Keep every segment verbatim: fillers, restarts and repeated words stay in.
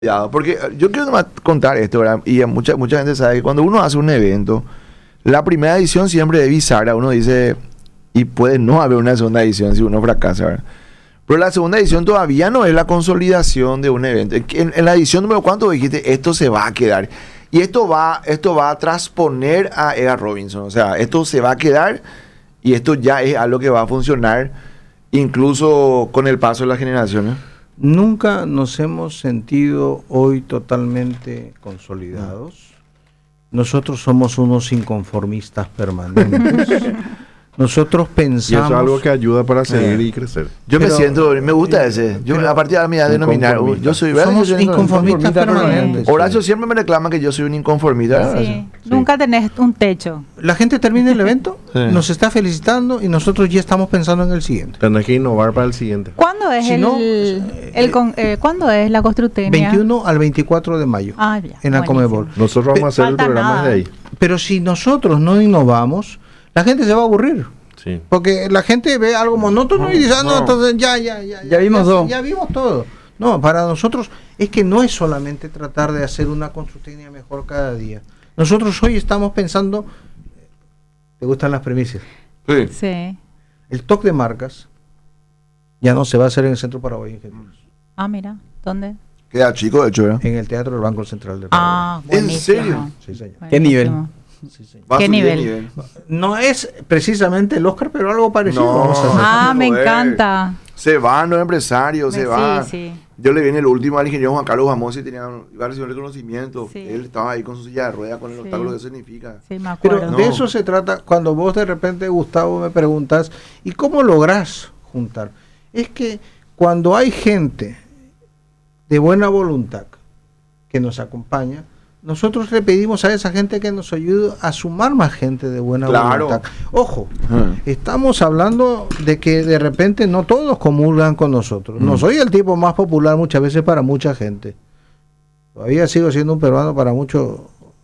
Ya, porque yo quiero nomás contar esto, ¿verdad? Y mucha, mucha gente sabe que cuando uno hace un evento, la primera edición siempre es bizarra. Uno dice, y puede no haber una segunda edición si uno fracasa, ¿verdad? Pero la segunda edición todavía no es la consolidación de un evento. En, en la edición número cuánto dijiste, esto se va a quedar. Y esto va, esto va a transponer a Edgar Robinson. O sea, esto se va a quedar y esto ya es algo que va a funcionar incluso con el paso de las generaciones. Nunca nos hemos sentido hoy totalmente consolidados. Nosotros somos unos inconformistas permanentes. Nosotros pensamos... Y eso es algo que ayuda para seguir eh, y crecer. Yo pero, me siento, me gusta ese. Yo, a partir de mi edad denominar, yo soy... Somos yo soy inconformistas permanentes. Horacio siempre me reclama que yo soy un inconformista. Sí. Sí. Nunca tenés un techo. La gente termina el evento, sí. nos está felicitando y nosotros ya estamos pensando en el siguiente. Tenés que innovar para el siguiente. ¿Cuándo es si el, no, el, el con, eh, ¿cuándo es la Constructenia? veintiuno al veinticuatro de mayo. Ah, ya, en la buenísimo. Comebol. Nosotros vamos a hacer el programa nada. de ahí. Pero si nosotros no innovamos, la gente se va a aburrir. Sí. Porque la gente ve algo monótono no, y dice, ah, no, no, entonces ya, ya, ya. Ya, ya vimos todo. Ya vimos todo. No, para nosotros es que no es solamente tratar de hacer una Constructenia mejor cada día. Nosotros hoy estamos pensando, ¿te gustan las premisas? Sí. Sí. El toque de marcas ya no se va a hacer en el Centro Paraguay Ingenieros. Ah, mira, ¿dónde? Queda chico, de hecho, ¿verdad? En el Teatro del Banco Central del Paraguay. Ah, ¿En buenísimo. serio? Sí, señor. ¿Qué nivel? Buenísimo. Sí, señor. Va a ¿Qué subir el nivel? No es precisamente el Oscar, pero algo parecido. No. Vamos a hacer. Ah, me Joder. encanta. Se van los empresarios, se Sí, van. sí. Yo le vi en el último al ingeniero Juan Carlos Bamosi, tenía iba a recibir un reconocimiento. Sí. Él estaba ahí con su silla de ruedas, con el Sí. obstáculo que eso significa. Sí, me Pero acuerdo. de No. eso se trata cuando vos de repente, Gustavo, me preguntas, ¿y cómo lográs juntar? Es que cuando hay gente de buena voluntad que nos acompaña, nosotros le pedimos a esa gente que nos ayude a sumar más gente de buena Claro. voluntad. Ojo, Ah. estamos hablando de que de repente no todos comulgan con nosotros. No Mm. soy el tipo más popular muchas veces para mucha gente. Todavía sigo siendo un peruano para muchos,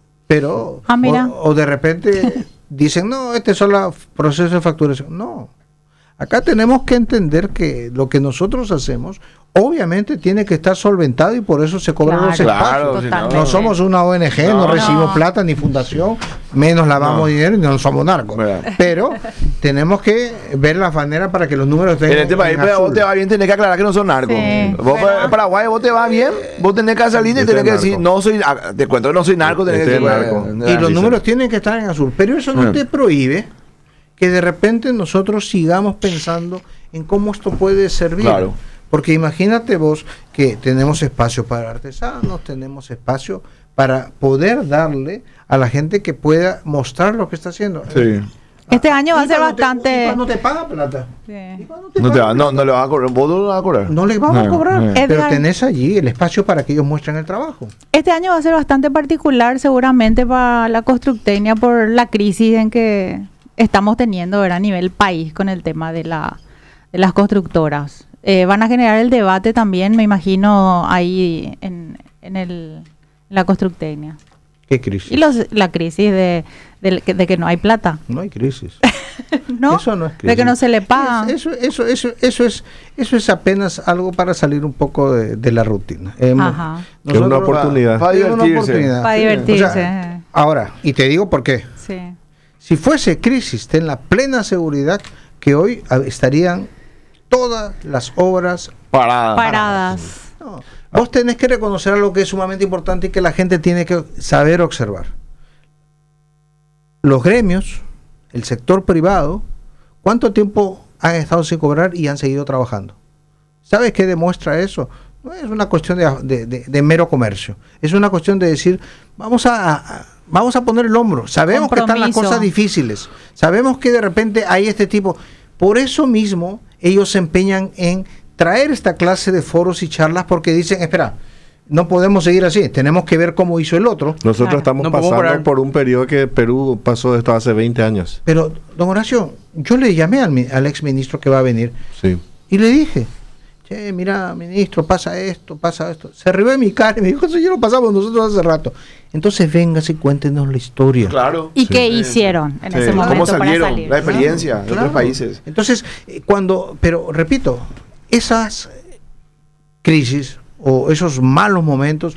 pero Ah, mira. O, o de repente dicen, no, este es solo proceso de facturación. No. Acá tenemos que entender que lo que nosotros hacemos obviamente tiene que estar solventado y por eso se cobran Claro, los espacios. claro, totalmente. No somos una O N G, no, No. recibimos No. plata ni fundación, menos lavamos No. dinero y no somos narcos. Verdad. Pero tenemos que ver la manera para que los números estén En este país, en pero a azul. vos te va bien, tenés que aclarar que no son narcos. Sí, Vos ¿verdad? en Paraguay, vos te va bien, vos tenés que salir y Este tenés que es decir, narco. no soy, ah, te cuento que no soy narco, tenés Este que es decir, narco. bueno, Y los dicen. números tienen que estar en azul, pero eso no Ah. te prohíbe que de repente nosotros sigamos pensando en cómo esto puede servir. Claro. Porque imagínate vos que tenemos espacio para artesanos, tenemos espacio para poder darle a la gente que pueda mostrar lo que está haciendo. Sí. Este año va a ¿Y ser cuando te- bastante... ¿Y cuando te paga plata? ¿Y Sí. cuando te No, te paga va, no, plata? no le vas a cobrar, vos no le vas a cobrar. No les vamos a No, cobrar, no. pero Edgar. tenés allí el espacio para que ellos muestren el trabajo. Este año va a ser bastante particular seguramente para la Constructenia por la crisis en que estamos teniendo, ¿verdad? A nivel país con el tema de, la, de las constructoras. Eh, van a generar el debate también, me imagino, ahí en, en el, la Constructenia. ¿Qué crisis? Y los, la crisis de, de, que- de que no hay plata, No hay crisis. ¿no? Eso no es De crisis. que no se le paga. Eso, eso, eso, eso es, eso es apenas algo para salir un poco de, de la rutina. Hemos- Ajá. Que es una nosotros- oportunidad. Para es una divertirse. oportunidad. Para Sí. divertirse. O sea, ahora, y te digo por qué. Sí. Si fuese crisis, ten la plena seguridad que hoy ah, estarían todas las obras. Parada. Paradas. No, vos tenés que reconocer algo que es sumamente importante y que la gente tiene que saber observar. Los gremios, el sector privado, ¿cuánto tiempo han estado sin cobrar y han seguido trabajando? ¿Sabes qué demuestra eso? No es una cuestión de, de- de- de mero comercio, es una cuestión de decir, vamos a, a- vamos a poner el hombro, sabemos que están las Compromiso. cosas difíciles, sabemos que de repente hay este tipo, por eso mismo ellos se empeñan en traer esta clase de foros y charlas porque dicen, espera, no podemos seguir así, tenemos que ver cómo hizo el otro. Nosotros Claro. estamos No podemos pasando parar. por un periodo que Perú pasó de esto hace veinte años. Pero, don Horacio, yo le llamé al, mi- al ex ministro que va a venir Sí. y le dije, che, mira, ministro, pasa esto, pasa esto. Se rió de mi cara y me dijo, eso ya lo pasamos nosotros hace rato. Entonces, véngase y cuéntenos la historia. Claro. ¿Y Sí. qué hicieron en Sí. ese momento ¿Cómo para salieron? salir? La experiencia Claro, de claro. otros países. Entonces, eh, cuando, pero repito, esas crisis o esos malos momentos